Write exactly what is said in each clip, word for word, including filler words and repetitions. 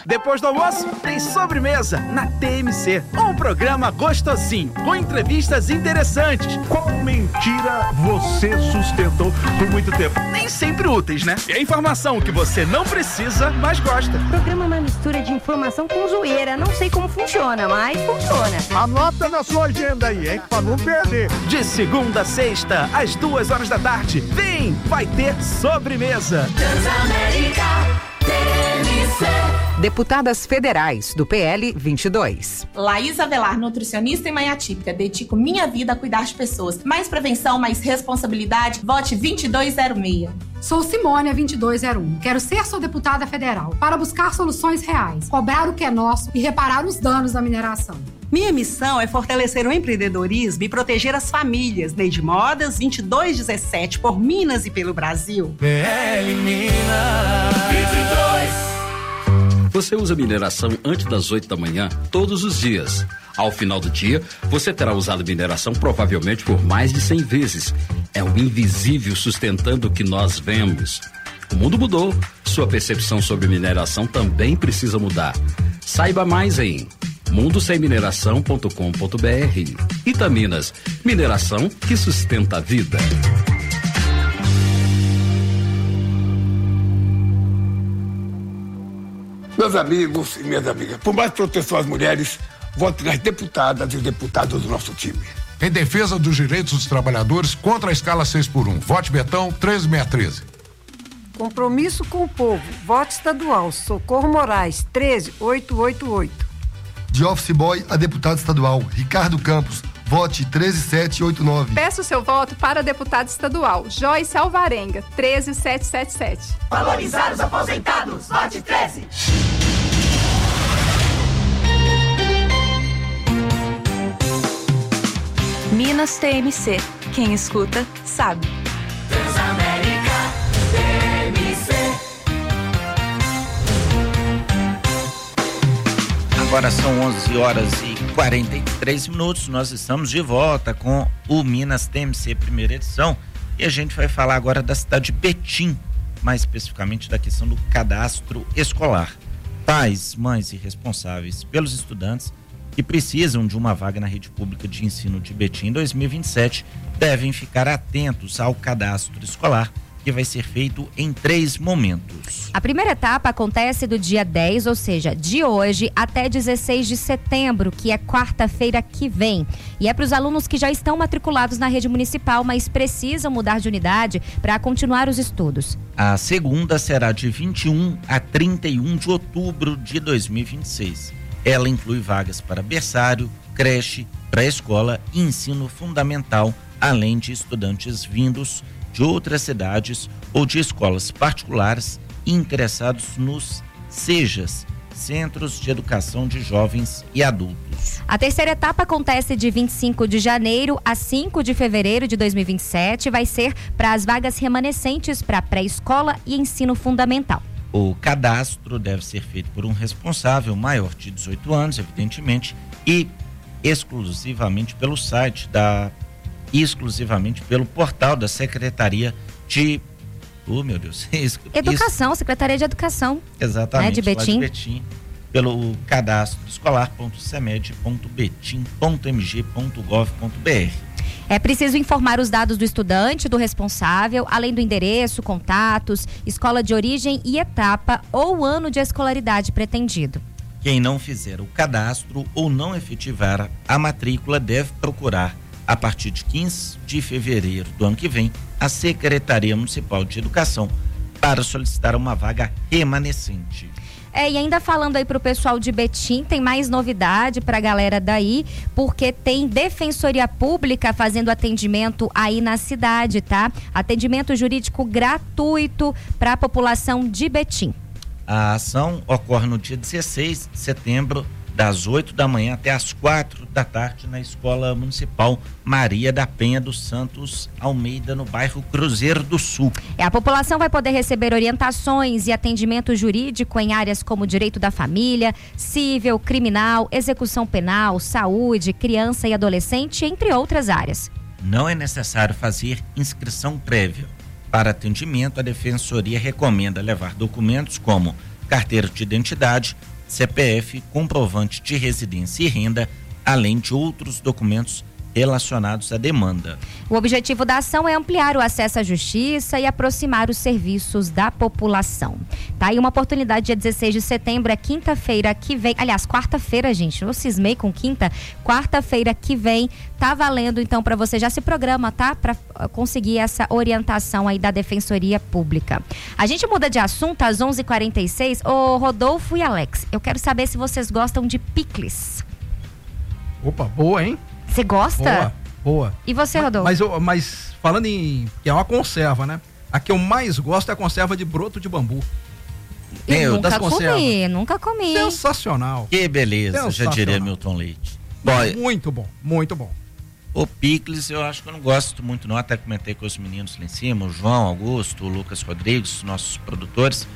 Depois do almoço, tem sobremesa na T M C. Um programa gostosinho, com entrevistas interessantes. Qual mentira você sustentou por muito tempo? Nem sempre úteis, né? E a informação que você não precisa, mas gosta. O programa é uma mistura de informação com zoeira. Não sei como funciona, mas funciona. Anota na sua agenda aí, hein? Pra não perder. De segunda a sexta, às duas horas da tarde. Vem, vai ter sobremesa. Transamérica T M C. Deputadas federais do P L vinte e dois. Laís Avelar, nutricionista e mãe atípica. Dedico minha vida a cuidar de pessoas. Mais prevenção, mais responsabilidade. Vote vinte e dois zero seis. Sou Simônia vinte e dois zero um. Quero ser sua deputada federal para buscar soluções reais, cobrar o que é nosso e reparar os danos da mineração. Minha missão é fortalecer o empreendedorismo e proteger as famílias. Neide Modas, vinte e dois dezessete, por Minas e pelo Brasil. P L Minas vinte e dois. Você usa mineração antes das oito da manhã, todos os dias. Ao final do dia, você terá usado mineração provavelmente por mais de cem vezes. É o invisível sustentando o que nós vemos. O mundo mudou. Sua percepção sobre mineração também precisa mudar. Saiba mais em mundo sem mineração ponto com ponto b r. Itaminas, mineração que sustenta a vida. Meus amigos e minhas amigas, por mais proteção às mulheres, vote nas deputadas e os deputados do nosso time. Em defesa dos direitos dos trabalhadores, contra a escala seis por um. Vote Betão treze mil seiscentos e treze. Compromisso com o povo. Voto estadual. Socorro Moraes treze mil oitocentos e oitenta e oito. De office boy a deputado estadual. Ricardo Campos. Vote treze mil setecentos e oitenta e nove. Peço seu voto para deputado estadual. Joyce Alvarenga, treze mil setecentos e setenta e sete. Valorizar os aposentados. Vote treze. Minas T M C. Quem escuta, sabe. Transamérica T M C. Agora são onze horas e quarenta e três minutos. Nós estamos de volta com o Minas T M C primeira edição. E a gente vai falar agora da cidade de Betim, mais especificamente da questão do cadastro escolar. Pais, mães e responsáveis pelos estudantes que precisam de uma vaga na rede pública de ensino de Betim em dois mil e vinte e sete devem ficar atentos ao cadastro escolar, que vai ser feito em três momentos. A primeira etapa acontece do dia dez, ou seja, de hoje até dezesseis de setembro, que é quarta-feira que vem. E é para os alunos que já estão matriculados na rede municipal, mas precisam mudar de unidade para continuar os estudos. A segunda será de vinte e um a trinta e um de outubro de dois mil e vinte e seis. Ela inclui vagas para berçário, creche, pré-escola e ensino fundamental, além de estudantes vindos de outras cidades ou de escolas particulares e interessados nos SEJAs, Centros de Educação de Jovens e Adultos. A terceira etapa acontece de vinte e cinco de janeiro a cinco de fevereiro de dois mil e vinte e sete, vai ser para as vagas remanescentes para pré-escola e ensino fundamental. O cadastro deve ser feito por um responsável maior de dezoito anos, evidentemente, e exclusivamente pelo site da exclusivamente pelo portal da Secretaria de oh meu Deus Educação, isso, Secretaria de Educação, exatamente, né, de Betim. de Betim, pelo cadastro escolar ponto semed ponto betim ponto m g ponto gov ponto b r. É preciso informar os dados do estudante, do responsável, além do endereço, contatos, escola de origem e etapa ou ano de escolaridade pretendido. Quem não fizer o cadastro ou não efetivar a matrícula deve procurar, a partir de quinze de fevereiro do ano que vem, a Secretaria Municipal de Educação para solicitar uma vaga remanescente. É, e ainda falando aí pro pessoal de Betim, tem mais novidade pra galera daí, porque tem Defensoria Pública fazendo atendimento aí na cidade, tá? Atendimento jurídico gratuito para a população de Betim. A ação ocorre no dia dezesseis de setembro, das oito da manhã até as quatro da tarde, na Escola Municipal Maria da Penha dos Santos Almeida, no bairro Cruzeiro do Sul. É, a população vai poder receber orientações e atendimento jurídico em áreas como direito da família, civil, criminal, execução penal, saúde, criança e adolescente, entre outras áreas. Não é necessário fazer inscrição prévia. Para atendimento, a Defensoria recomenda levar documentos como carteira de identidade, C P F, comprovante de residência e renda, além de outros documentos relacionados à demanda. O objetivo da ação é ampliar o acesso à justiça e aproximar os serviços da população. Tá aí uma oportunidade, dia dezesseis de setembro, é quinta-feira que vem, aliás, quarta-feira, gente, eu cismei com quinta, quarta-feira que vem, tá valendo então para você, já se programa, tá? Para conseguir essa orientação aí da Defensoria Pública. A gente muda de assunto às onze e quarenta e seis. Ô Rodolfo e Alex, eu quero saber se vocês gostam de picles. Opa, boa, hein? Você gosta? Boa, boa. E você, Rodolfo? Mas, mas, mas falando em... que é uma conserva, né? A que eu mais gosto é a conserva de broto de bambu. Eu Meu, nunca comi, nunca comi. Sensacional. Que beleza, Sensacional. já diria Milton Leite. Bom, muito bom, muito bom. O picles eu acho que eu não gosto muito não, até comentei com os meninos lá em cima, o João Augusto, o Lucas Rodrigues, nossos produtores,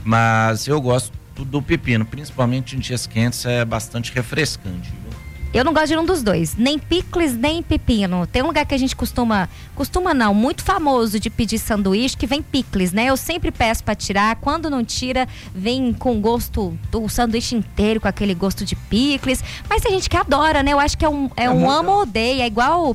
mas eu gosto do, do pepino, principalmente em dias quentes, é bastante refrescante, viu? Eu não gosto de um dos dois, nem picles, nem pepino. Tem um lugar que a gente costuma, costuma não, muito famoso de pedir sanduíche, que vem picles, né? Eu sempre peço pra tirar, quando não tira, vem com gosto do sanduíche inteiro, com aquele gosto de picles. Mas tem gente que adora, né? Eu acho que é um, é um amo ou odeia, é igual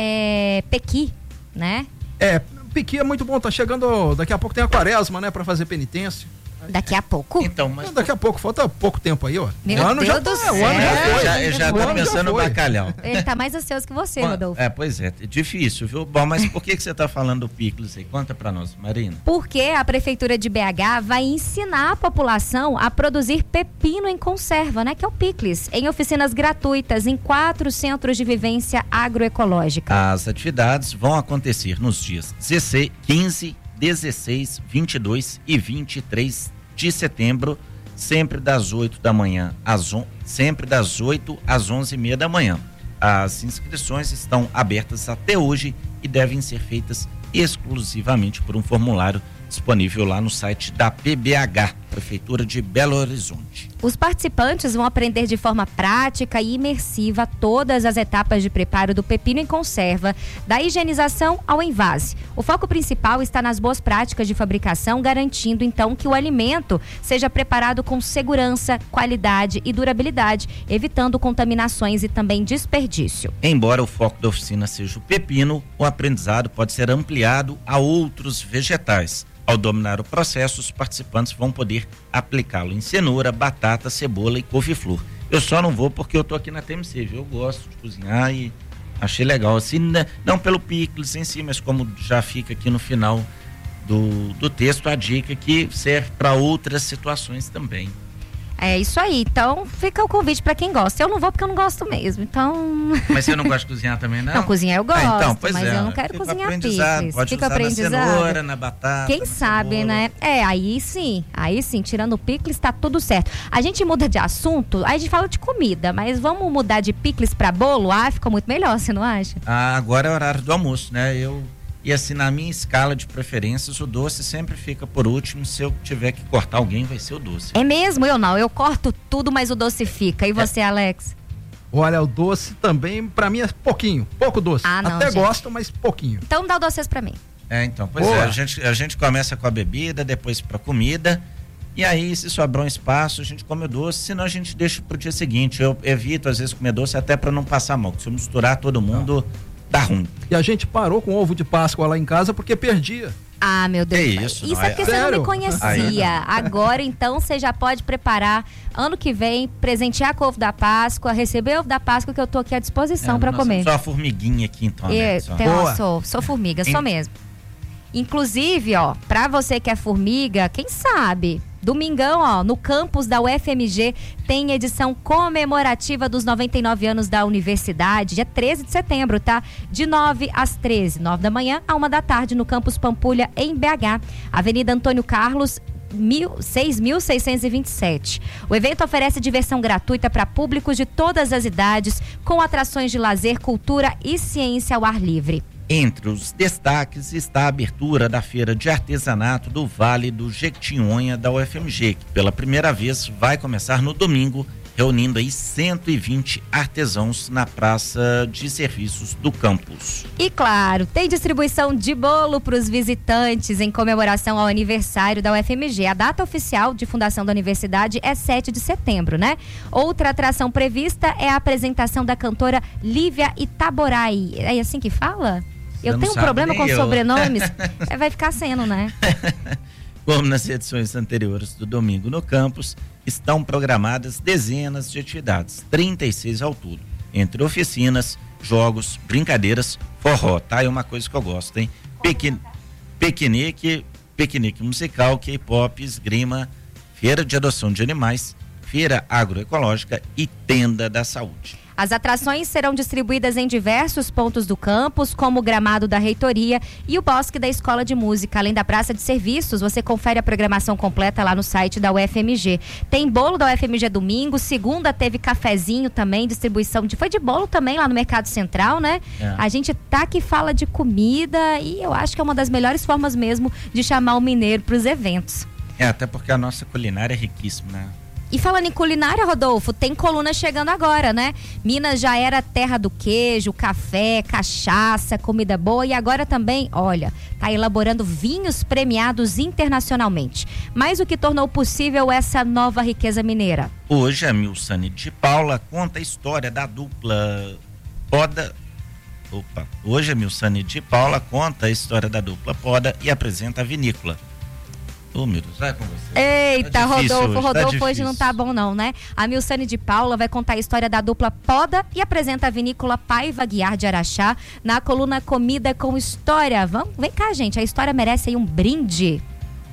é, pequi, né? É, pequi é muito bom, tá chegando, daqui a pouco tem a quaresma, né? Pra fazer penitência. Daqui a pouco? Então, mas... Daqui a pouco, falta pouco tempo aí, ó. Meu o ano Deus já do tá, céu. O ano já foi. Já, já tá começando o bacalhau. Ele tá mais ansioso que você, Rodolfo. É, pois é, difícil, viu? Bom, mas por que que você tá falando do picles aí? Conta pra nós, Marina. Porque a Prefeitura de B H vai ensinar a população a produzir pepino em conserva, né? Que é o picles, em oficinas gratuitas em quatro centros de vivência agroecológica. As atividades vão acontecer nos dias dezesseis, quinze, dezesseis, vinte e dois e vinte e três de setembro, sempre das oito da manhã às on... sempre das oito às onze e meia da manhã. As inscrições estão abertas até hoje e devem ser feitas exclusivamente por um formulário disponível lá no site da P B H, Prefeitura de Belo Horizonte. Os participantes vão aprender de forma prática e imersiva todas as etapas de preparo do pepino em conserva, da higienização ao envase. O foco principal está nas boas práticas de fabricação, garantindo então que o alimento seja preparado com segurança, qualidade e durabilidade, evitando contaminações e também desperdício. Embora o foco da oficina seja o pepino, o aprendizado pode ser ampliado a outros vegetais. Ao dominar o processo, os participantes vão poder aplicá-lo em cenoura, batata, cebola e couve-flor. Eu só não vou porque eu tô aqui na T M C, viu? Eu gosto de cozinhar e achei legal. Assim, não pelo picles em si, mas como já fica aqui no final do, do texto, a dica que serve para outras situações também. É isso aí, então fica o convite para quem gosta. Eu não vou porque eu não gosto mesmo, então... Mas você não gosta de cozinhar também, não? Não, cozinhar eu gosto, ah, então, pois mas é, eu não quero cozinhar picles. Pode fica usar aprendizado. na cenoura, na batata, Quem na sabe, cebola. né? É, aí sim, aí sim, tirando o picles tá tudo certo. A gente muda de assunto, aí a gente fala de comida, mas vamos mudar de picles para bolo? Ah, fica muito melhor, você não acha? Ah, agora é horário do almoço, né? Eu... E assim, na minha escala de preferências, o doce sempre fica por último. Se eu tiver que cortar alguém, vai ser o doce. É mesmo? Eu não. Eu corto tudo, mas o doce fica. E você, é. Alex? Olha, o doce também, pra mim, é pouquinho. Pouco doce. Ah, não, Até gente. gosto, mas pouquinho. Então dá o doces pra mim. É, então. Pois Boa. é, a gente, a gente começa com a bebida, depois pra comida. E aí, se sobrar um espaço, a gente come o doce. Senão a gente deixa pro dia seguinte. Eu evito, às vezes, comer doce até pra não passar mal. Porque se eu misturar todo mundo... Não. Dá ruim. E a gente parou com ovo de Páscoa lá em casa porque perdia. Ah, meu Deus. É isso. Isso é porque você não me conhecia. Aí, Agora, então, você já pode preparar. Ano que vem, presentear com o ovo da Páscoa, receber o ovo da Páscoa, que eu tô aqui à disposição é, para comer. Só a formiguinha aqui, então. É, né? Só. Então, sou, sou formiga, sou mesmo. Inclusive, ó, pra você que é formiga, quem sabe... Domingão, ó, no campus da U F M G tem edição comemorativa dos noventa e nove anos da universidade, dia treze de setembro, tá? De nove às treze, nove da manhã a uma da tarde no campus Pampulha, em B H, Avenida Antônio Carlos, seis mil seiscentos e vinte e sete. O evento oferece diversão gratuita para públicos de todas as idades, com atrações de lazer, cultura e ciência ao ar livre. Entre os destaques está a abertura da Feira de Artesanato do Vale do Jequitinhonha da U F M G, que pela primeira vez vai começar no domingo, reunindo aí cento e vinte artesãos na praça de serviços do campus. E claro, tem distribuição de bolo para os visitantes em comemoração ao aniversário da U F M G. A data oficial de fundação da universidade é sete de setembro, né? Outra atração prevista é a apresentação da cantora Lívia Itaboraí. É assim que fala? Eu tenho um problema com eu. sobrenomes. É, vai ficar sendo, né? Como nas edições anteriores do domingo no campus, estão programadas dezenas de atividades, trinta e seis ao todo, entre oficinas, jogos, brincadeiras, forró, tá? É uma coisa que eu gosto, hein? Pequen... Piquenique, piquenique musical, K-pop, esgrima, feira de adoção de animais, feira agroecológica e tenda da saúde. As atrações serão distribuídas em diversos pontos do campus, como o gramado da reitoria e o bosque da Escola de Música. Além da praça de serviços, você confere a programação completa lá no site da U F M G. Tem bolo da U F M G domingo, segunda teve cafezinho também, distribuição de... Foi de bolo também lá no Mercado Central, né? É. A gente tá que fala de comida e eu acho que é uma das melhores formas mesmo de chamar o mineiro para os eventos. É, até porque a nossa culinária é riquíssima, né? E falando em culinária, Rodolfo, tem coluna chegando agora, né? Minas já era terra do queijo, café, cachaça, comida boa e agora também, olha, tá elaborando vinhos premiados internacionalmente. Mas o que tornou possível essa nova riqueza mineira? Hoje a Milsane de Paula conta a história da dupla Poda... Opa, hoje a Milsane de Paula conta a história da dupla Poda e apresenta a vinícola. Ô, meu Deus, vai com você. Eita, tá Rodolfo, hoje, Rodolfo tá hoje não tá bom não, né? A Milsane de Paula vai contar a história da dupla Poda e apresenta a vinícola Paiva Guiar de Araxá na coluna Comida com História. Vamos, vem cá, gente, a história merece aí um brinde.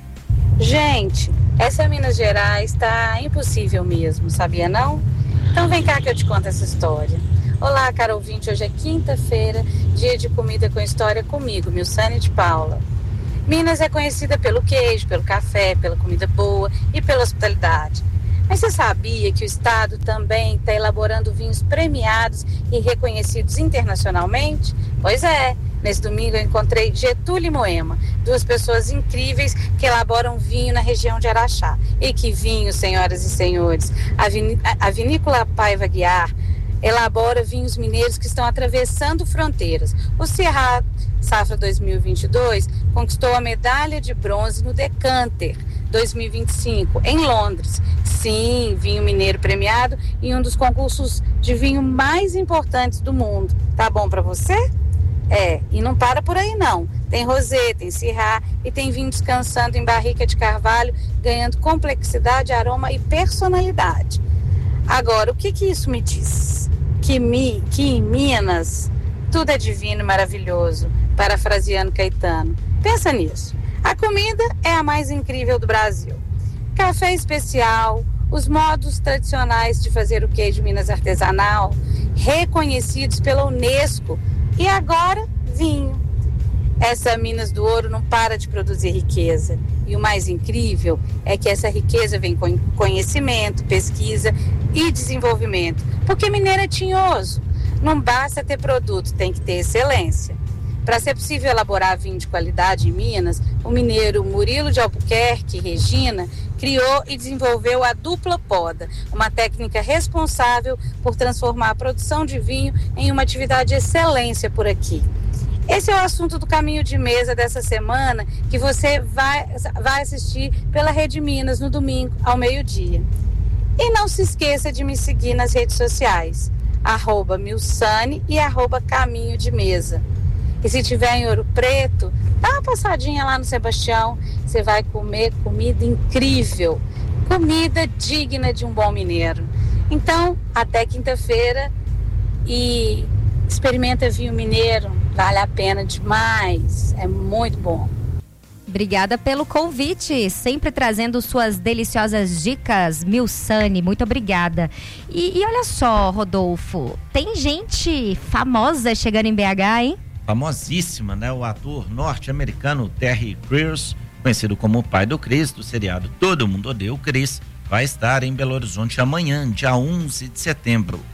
Gente, essa Minas Gerais tá impossível mesmo, sabia não? Então vem cá que eu te conto essa história. Olá, caro ouvinte, hoje é quinta-feira, dia de Comida com História comigo, Milsane de Paula. Minas é conhecida pelo queijo, pelo café, pela comida boa e pela hospitalidade. Mas você sabia que o estado também está elaborando vinhos premiados e reconhecidos internacionalmente? Pois é, nesse domingo eu encontrei Getúlio e Moema, duas pessoas incríveis que elaboram vinho na região de Araxá. E que vinho, senhoras e senhores! A, vin- a vinícola Paiva Guiar elabora vinhos mineiros que estão atravessando fronteiras. O Cerrado Safra dois mil e vinte e dois conquistou a medalha de bronze no Decanter dois mil e vinte e cinco em Londres. Sim, vinho mineiro premiado em um dos concursos de vinho mais importantes do mundo. Tá bom para você? É, e não para por aí não. Tem rosé, tem Syrah e tem vinho descansando em barrica de carvalho, ganhando complexidade, aroma e personalidade. Agora, o que que isso me diz? Que, mi, que em Minas tudo é divino e maravilhoso, parafraseando Caetano. Pensa nisso. A comida é a mais incrível do Brasil. Café especial, os modos tradicionais de fazer o queijo Minas artesanal, reconhecidos pela Unesco, e agora, vinho. Essa Minas do Ouro não para de produzir riqueza. E o mais incrível é que essa riqueza vem com conhecimento, pesquisa e desenvolvimento. Porque mineiro é tinhoso. Não basta ter produto, tem que ter excelência. Para ser possível elaborar vinho de qualidade em Minas, o mineiro Murilo de Albuquerque e Regina criou e desenvolveu a dupla poda, uma técnica responsável por transformar a produção de vinho em uma atividade de excelência por aqui. Esse é o assunto do Caminho de Mesa dessa semana, que você vai, vai assistir pela Rede Minas no domingo, ao meio-dia. E não se esqueça de me seguir nas redes sociais, arroba Milsane e arroba Caminho de Mesa. E se tiver em Ouro Preto, dá uma passadinha lá no Sebastião, você vai comer comida incrível, comida digna de um bom mineiro. Então, até quinta-feira e experimenta vinho mineiro, vale a pena demais, é muito bom. Obrigada pelo convite, sempre trazendo suas deliciosas dicas, Milsane, muito obrigada. E, e olha só, Rodolfo, tem gente famosa chegando em B H, hein? Famosíssima, né? O ator norte-americano Terry Crews, conhecido como o pai do Chris, do seriado Todo Mundo Odeia o Chris, vai estar em Belo Horizonte amanhã, dia onze de setembro.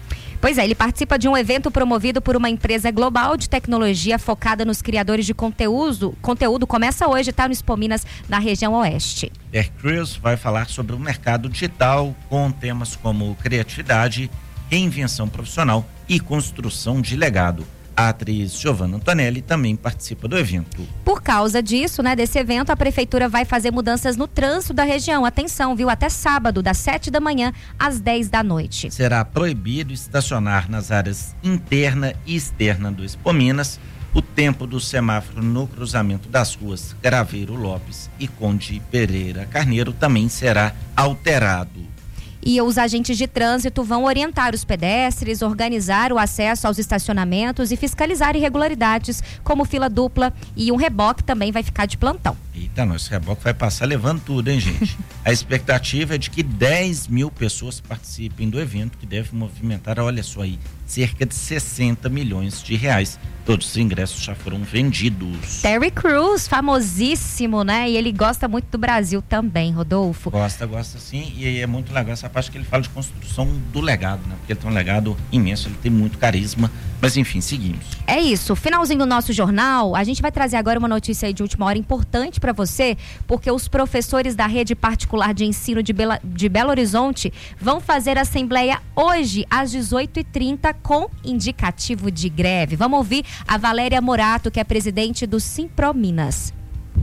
Pois é, ele participa de um evento promovido por uma empresa global de tecnologia focada nos criadores de conteúdo. Conteúdo começa hoje, tá no Expo Minas, na região oeste. Ter Crews vai falar sobre o mercado digital com temas como criatividade, reinvenção profissional e construção de legado. A atriz Giovanna Antonelli também participa do evento. Por causa disso, né, desse evento, a prefeitura vai fazer mudanças no trânsito da região. Atenção, viu? Até sábado, das sete da manhã às dez da noite. Será proibido estacionar nas áreas interna e externa do Expo Minas. O tempo do semáforo no cruzamento das ruas Graveiro Lopes e Conde Pereira Carneiro também será alterado. E os agentes de trânsito vão orientar os pedestres, organizar o acesso aos estacionamentos e fiscalizar irregularidades, como fila dupla, e um reboque também vai ficar de plantão. Eita, nosso reboque vai passar levando tudo, hein, gente? A expectativa é de que dez mil pessoas participem do evento, que deve movimentar, olha só aí, cerca de sessenta milhões de reais. Todos os ingressos já foram vendidos. Terry Crews, famosíssimo, né? E ele gosta muito do Brasil também, Rodolfo. Gosta, gosta sim. E é muito legal essa parte que ele fala de construção do legado, né? Porque ele tem um legado imenso, ele tem muito carisma. Mas enfim, seguimos. É isso. Finalzinho do nosso jornal, a gente vai trazer agora uma notícia aí de última hora importante para você, porque os professores da rede particular de ensino de, Bela, de Belo Horizonte vão fazer assembleia hoje às dezoito e trinta com indicativo de greve. Vamos ouvir a Valéria Morato, que é presidente do Simprominas.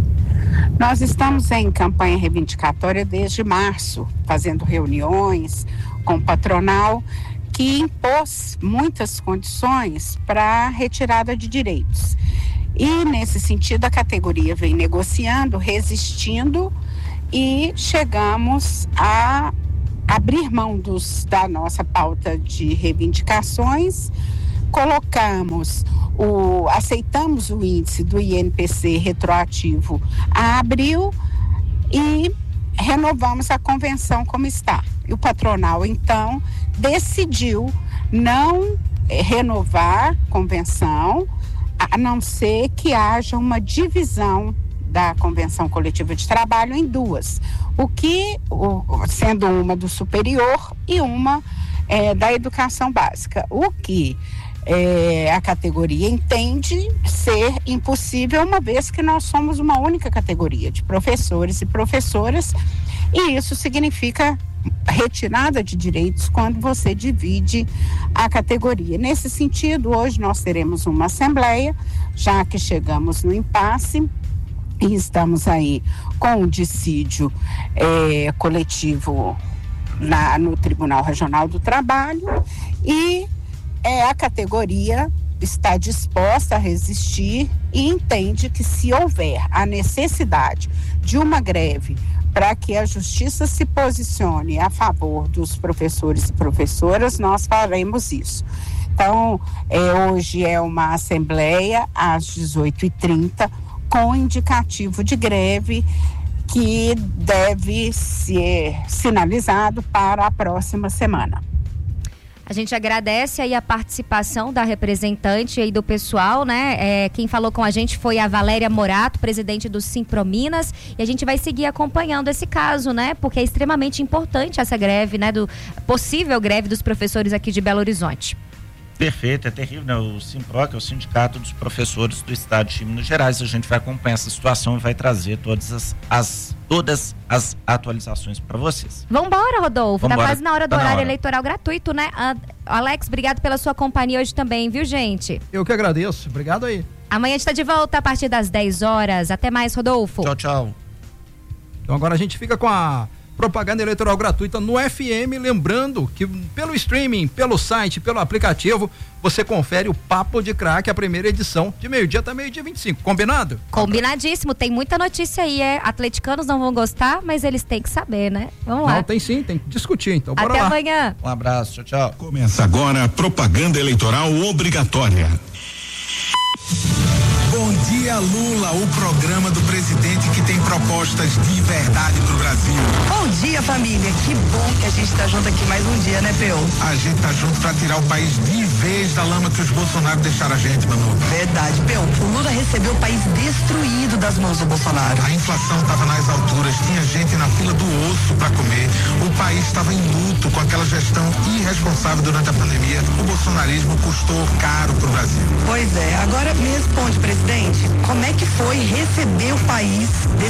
Nós estamos em campanha reivindicatória desde março, fazendo reuniões com o patronal, que impôs muitas condições para retirada de direitos. E, nesse sentido, a categoria vem negociando, resistindo, e chegamos a abrir mão dos, da nossa pauta de reivindicações. Colocamos o, aceitamos o índice do I N P C retroativo a abril e renovamos a convenção como está. E o patronal, então, decidiu não eh, renovar a convenção, a não ser que haja uma divisão da convenção coletiva de trabalho em duas, o que, o, sendo uma do superior e uma eh, da educação básica, o que É, a categoria entende ser impossível, uma vez que nós somos uma única categoria de professores e professoras, e isso significa retirada de direitos quando você divide a categoria. Nesse sentido, hoje nós teremos uma assembleia, já que chegamos no impasse e estamos aí com o dissídio é, coletivo na, no Tribunal Regional do Trabalho, e É, a categoria está disposta a resistir e entende que, se houver a necessidade de uma greve para que a justiça se posicione a favor dos professores e professoras, nós faremos isso. Então, é, hoje é uma assembleia às dezoito e trinta com indicativo de greve que deve ser sinalizado para a próxima semana. A gente agradece aí a participação da representante aí do pessoal, né? É, quem falou com a gente foi a Valéria Morato, presidente do Simprominas, e a gente vai seguir acompanhando esse caso, né? Porque é extremamente importante essa greve, né? Do possível greve dos professores aqui de Belo Horizonte. Perfeito, é terrível, né? O Simpro, que é o Sindicato dos Professores do Estado de Minas Gerais, a gente vai acompanhar essa situação e vai trazer todas as, as, todas as atualizações para vocês. Vambora, Rodolfo, Vambora. Tá quase na hora do tá horário hora. eleitoral gratuito, né? A, Alex, obrigado pela sua companhia hoje também, viu, gente? Eu que agradeço, obrigado aí. Amanhã a gente tá de volta a partir das dez horas. Até mais, Rodolfo. Tchau, tchau. Então agora a gente fica com a propaganda eleitoral gratuita no F M, lembrando que pelo streaming, pelo site, pelo aplicativo, você confere o Papo de Craque, a primeira edição, de meio-dia até meio-dia vinte e cinco, combinado? Combinadíssimo, tem muita notícia aí, é, atleticanos não vão gostar, mas eles têm que saber, né? Vamos lá. Não, tem sim, tem que discutir, então bora Até lá. amanhã. Um abraço, tchau, tchau. Começa agora a propaganda eleitoral obrigatória. Bom dia, Lula, o programa do presidente que tem proposta propostas de verdade pro Brasil. Bom dia, família. Que bom que a gente tá junto aqui mais um dia, né, Peu? A gente tá junto pra tirar o país de vez da lama que os Bolsonaro deixaram a gente, Manu. Verdade, Peu. O Lula recebeu o país destruído das mãos do Bolsonaro. A inflação tava nas alturas, tinha gente na fila do osso pra comer. O país estava em luto com aquela gestão irresponsável durante a pandemia. O bolsonarismo custou caro pro Brasil. Pois é. Agora me responde, presidente, como é que foi receber o país